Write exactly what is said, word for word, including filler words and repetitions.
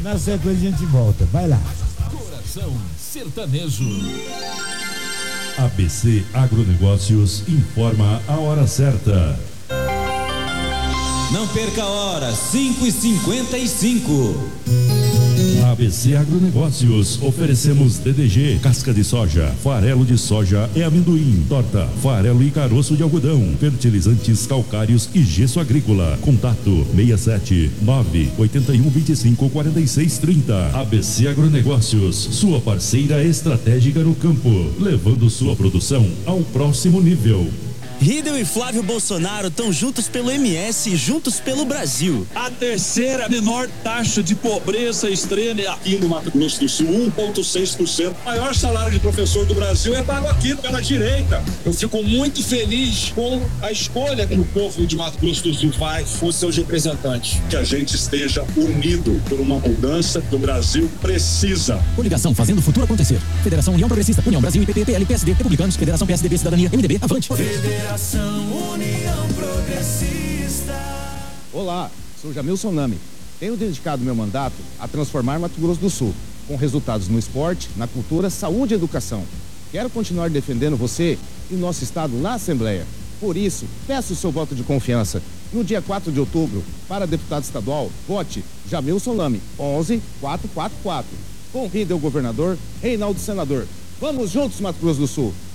Na sequência a gente volta. Vai lá. Coração Sertanejo. A B C Agronegócios informa a hora certa. Não perca a hora, cinco e cinquenta e cinco. A B C Agronegócios, oferecemos D D G, casca de soja, farelo de soja e amendoim, torta, farelo e caroço de algodão, fertilizantes calcários e gesso agrícola. Contato seis sete nove oito um dois cinco quatro seis três zero. A B C Agronegócios, sua parceira estratégica no campo, levando sua produção ao próximo nível. Riedel e Flávio Bolsonaro estão juntos pelo M S e juntos pelo Brasil. A terceira menor taxa de pobreza extrema aqui no Mato Grosso do Sul, um vírgula seis por cento. O maior salário de professor do Brasil é pago aqui pela direita. Eu fico muito feliz com a escolha que o povo de Mato Grosso do Sul faz com seus representantes. Que a gente esteja unido por uma mudança que o Brasil precisa. Coligação Fazendo o Futuro Acontecer. Federação União Progressista, União Brasil, I P P, P L, P S D, Republicanos, Federação P S D B, Cidadania, M D B, Avante. Federação União Progressista. Olá, sou Jamilson Nami. Tenho dedicado meu mandato a transformar Mato Grosso do Sul, com resultados no esporte, na cultura, saúde e educação. Quero continuar defendendo você e nosso estado na Assembleia. Por isso, peço o seu voto de confiança. No dia quatro de outubro, para deputado estadual, vote Jamilson Nami, onze quatrocentos e quarenta e quatro. Com Riedel governador, Reinaldo senador. Vamos juntos, Mato Grosso do Sul.